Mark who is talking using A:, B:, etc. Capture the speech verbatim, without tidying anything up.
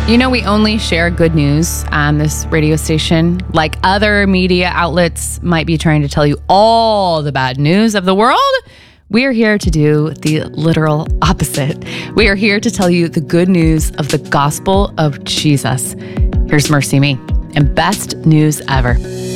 A: You know, we only share good news on this radio station. Like other media outlets might be trying to tell you all the bad news of the world, we are here to do the literal opposite. We are here to tell you the good news of the gospel of Jesus. Here's Mercy Me and best news ever.